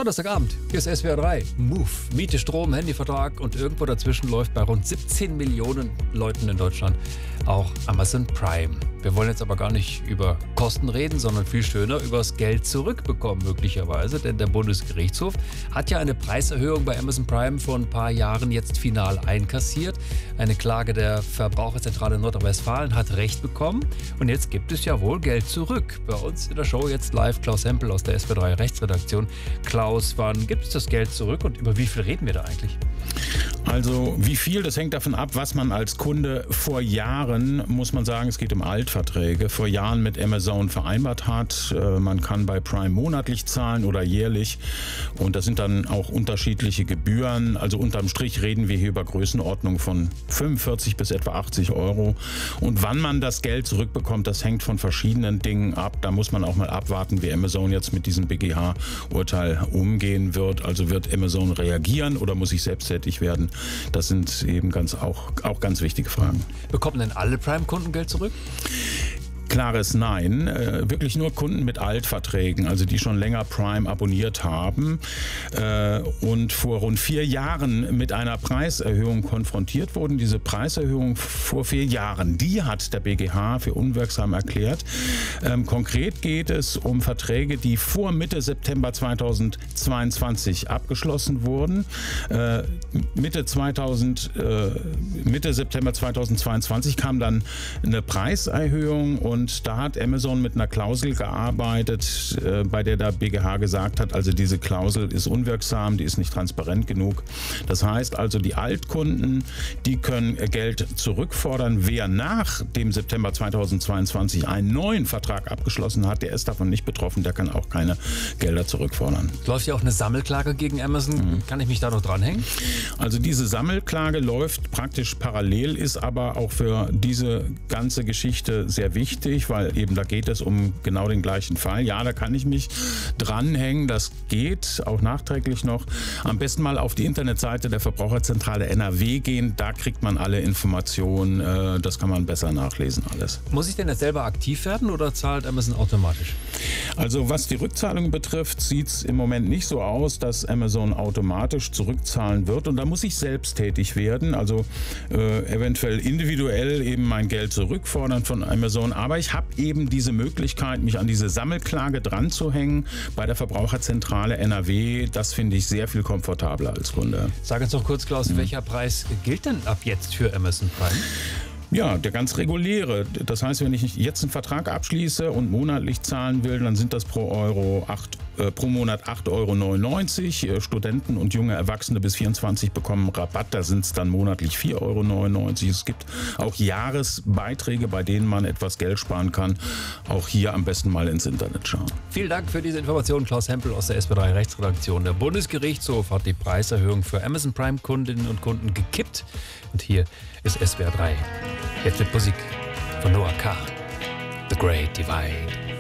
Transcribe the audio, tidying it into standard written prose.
Donnerstagabend, hier ist SWR 3. Move. Miete, Strom, Handyvertrag und irgendwo dazwischen läuft bei rund 17 Millionen Leuten in Deutschland auch Amazon Prime. Wir wollen jetzt aber gar nicht über Kosten reden, sondern viel schöner über das Geld zurückbekommen möglicherweise. Denn der Bundesgerichtshof hat ja eine Preiserhöhung bei Amazon Prime vor ein paar Jahren jetzt final einkassiert. Eine Klage der Verbraucherzentrale Nordrhein-Westfalen hat Recht bekommen. Und jetzt gibt es ja wohl Geld zurück. Bei uns in der Show jetzt live Klaus Hempel aus der SWR 3 Rechtsredaktion. Klaus, wann gibt es das Geld zurück und über wie viel reden wir da eigentlich? Also wie viel, das hängt davon ab, was man als Kunde vor Jahren, muss man sagen, es geht um Altverträge, vor Jahren mit Amazon vereinbart hat. Man kann bei Prime monatlich zahlen oder jährlich und das sind dann auch unterschiedliche Gebühren. Also unterm Strich reden wir hier über Größenordnung von 45 bis etwa 80 Euro. Und wann man das Geld zurückbekommt, das hängt von verschiedenen Dingen ab. Da muss man auch mal abwarten, wie Amazon jetzt mit diesem BGH-Urteil umgehen wird. Also wird Amazon reagieren oder muss ich selbsttätig werden? Das sind eben auch ganz wichtige Fragen. Bekommen denn alle Prime-Kunden Geld zurück? Klares Nein. Wirklich nur Kunden mit Altverträgen, also die schon länger Prime abonniert haben und vor rund 4 Jahren mit einer Preiserhöhung konfrontiert wurden. Diese Preiserhöhung vor 4 Jahren, die hat der BGH für unwirksam erklärt. Konkret geht es um Verträge, die vor Mitte September 2022 abgeschlossen wurden. Mitte September 2022 kam dann eine Preiserhöhung und da hat Amazon mit einer Klausel gearbeitet, bei der der BGH gesagt hat, also diese Klausel ist unwirksam, die ist nicht transparent genug. Das heißt also, die Altkunden, die können Geld zurückfordern. Wer nach dem September 2022 einen neuen Vertrag abgeschlossen hat, der ist davon nicht betroffen, der kann auch keine Gelder zurückfordern. Läuft ja auch eine Sammelklage gegen Amazon. Kann ich mich da noch dranhängen? Also diese Sammelklage läuft praktisch parallel, ist aber auch für diese ganze Geschichte sehr wichtig, weil eben da geht es um genau den gleichen Fall. Ja, da kann ich mich dranhängen, das geht auch nachträglich noch. Am besten mal auf die Internetseite der Verbraucherzentrale NRW gehen, da kriegt man alle Informationen, das kann man besser nachlesen alles. Muss ich denn jetzt selber aktiv werden oder zahlt Amazon automatisch? Also was die Rückzahlung betrifft, sieht es im Moment nicht so aus, dass Amazon automatisch zurückzahlen wird und da muss ich selbst tätig werden, also eventuell individuell eben mein Geld zurückfordern von Amazon, aber ich habe eben diese Möglichkeit, mich an diese Sammelklage dran zu hängen bei der Verbraucherzentrale NRW. Das finde ich sehr viel komfortabler als Kunde. Sag uns doch kurz, Klaus, welcher Preis gilt denn ab jetzt für Amazon Prime? Ja, der ganz reguläre. Das heißt, wenn ich jetzt einen Vertrag abschließe und monatlich zahlen will, dann sind das pro Monat 8,99 Euro. Studenten und junge Erwachsene bis 24 bekommen Rabatt. Da sind es dann monatlich 4,99 Euro. Es gibt auch Jahresbeiträge, bei denen man etwas Geld sparen kann. Auch hier am besten mal ins Internet schauen. Vielen Dank für diese Information, Klaus Hempel aus der SWR 3 Rechtsredaktion. Der Bundesgerichtshof hat die Preiserhöhung für Amazon Prime Kundinnen und Kunden gekippt. Und hier ist SWR 3. Jetzt mit Musik von Noah K. The Great Divide.